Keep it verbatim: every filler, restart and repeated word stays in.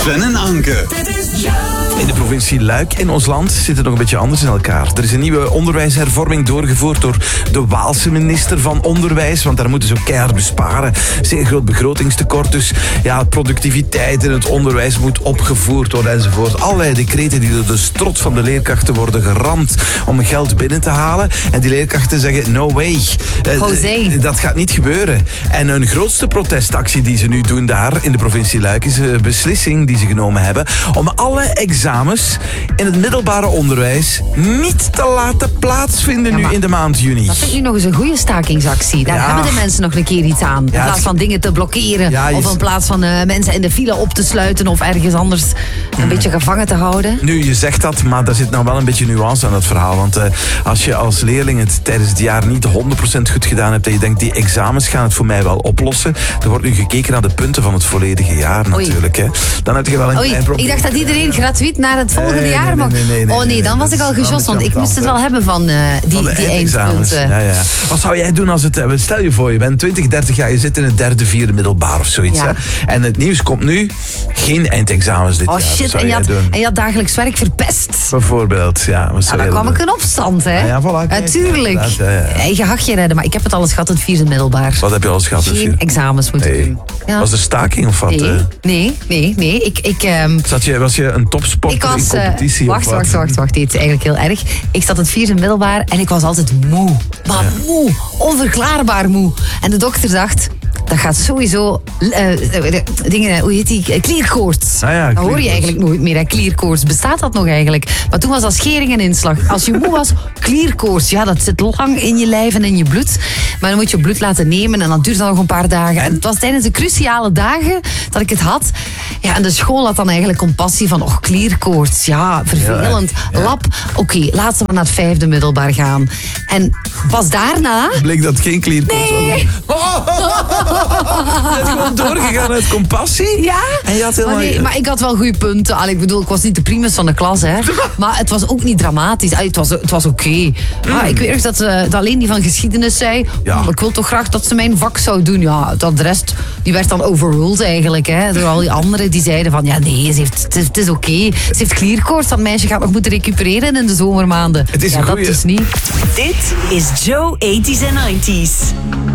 Sven en Anke. In de provincie Luik in ons land zit het nog een beetje anders in elkaar. Er is een nieuwe onderwijshervorming doorgevoerd door de Waalse minister van Onderwijs. Want daar moeten ze ook keihard besparen. Zeer groot begrotingstekort. Dus ja, productiviteit in het onderwijs moet opgevoerd worden enzovoort. Allerlei decreten die door de strot van de leerkrachten worden geramd om geld binnen te halen. En die leerkrachten zeggen, no way. José. Dat gaat niet gebeuren. En hun grootste protestactie die ze nu doen daar in de provincie Luik is een beslissing die ze genomen hebben om alle examens in het middelbare onderwijs niet te laten plaatsvinden Ja, nu in de maand juni. Dat vind ik nu nog eens een goede stakingsactie. Daar Ja. hebben de mensen nog een keer iets aan. In Ja, plaats het- van dingen te blokkeren. Ja, je- Of in plaats van uh, mensen in de file op te sluiten. Of ergens anders een beetje gevangen te houden. Nu, je zegt dat, maar daar zit nou wel een beetje nuance aan het verhaal. Want uh, als je als leerling het tijdens het jaar niet honderd procent goed gedaan hebt en je denkt, die examens gaan het voor mij wel oplossen. Er wordt nu gekeken naar de punten van het volledige jaar natuurlijk. Hè. Dan heb je wel een Oei, klein probleem. ik dacht dat iedereen gratuit naar het volgende Nee, jaar nee, mag. nee, nee, nee, oh nee, nee, dan was dat ik al is wel gejast, een want ik beetje moest het wel ambetant, hebben van uh, die, Van de die eindexamens. eindpunten. Ja, ja. Wat zou jij doen als het... eh, Stel je voor, je bent twintig, dertig jaar, je zit in het derde, vierde middelbaar of zoiets. Ja. Hè? En het nieuws komt nu, geen eindexamens dit Oh jaar. Wat shit, zou en je, jij had, doen? en je had dagelijks werk verpest. Bijvoorbeeld, ja. Wat Ja, zou dan jij kwam doen? ik in opstand, hè. Ah, ja, voilà, kijk, Natuurlijk. inderdaad, ja, ja. Eigen hachje redden, maar ik heb het alles gehad in het vierde middelbaar. Wat heb je alles gehad? Geen examens moeten Nee. doen. Ja. Was er staking of wat? Nee, eh? nee, nee, nee. Ik, ik, ehm, Zat je, was je een topsporter ik was... in eh, competitie? wacht, of wat? wacht, wacht, wacht. Dit is eigenlijk heel erg. Ik zat in het vierde middelbaar en ik was altijd moe. Maar moe. Onverklaarbaar moe. En de dokter dacht... Dat gaat sowieso... eh, eh, dingen, hoe heet die? Klierkoorts. Ah ja, dat hoor je klierkoorts. eigenlijk nooit meer, hè? Klierkoorts. Bestaat dat nog eigenlijk? Maar toen was dat schering en inslag. Als je moe was, klierkoorts. Ja, dat zit lang in je lijf en in je bloed. Maar dan moet je bloed laten nemen en dat duurt dan nog een paar dagen. En het was tijdens de cruciale dagen dat ik het had. Ja, en de school had dan eigenlijk compassie van... Och, klierkoorts. Ja, vervelend. Lab. Oké, laten we maar naar het vijfde middelbaar gaan. En pas daarna... Bleek dat geen klierkoorts Nee. was. Je bent gewoon doorgegaan uit compassie? Ja? En je had Maar, helemaal... nee, maar ik had wel goede punten. Allee, ik bedoel, ik was niet de primus van de klas, hè. Maar het was ook niet dramatisch. Allee, het was, het was oké. Maar ik weet nog dat, uh, dat alleen die van geschiedenis zei... Ja. "Oh, ik wil toch graag dat ze mijn vak zou doen." Ja, dat de rest, die werd dan overruled eigenlijk, hè. Door al die anderen die zeiden van... Ja, nee, ze heeft, het is, het is oké. Ze heeft klierkoorts. Dat meisje gaat nog moeten recupereren in de zomermaanden. Het is ja, een dat goeie- dus niet. Dit is Joe eighties en nineties.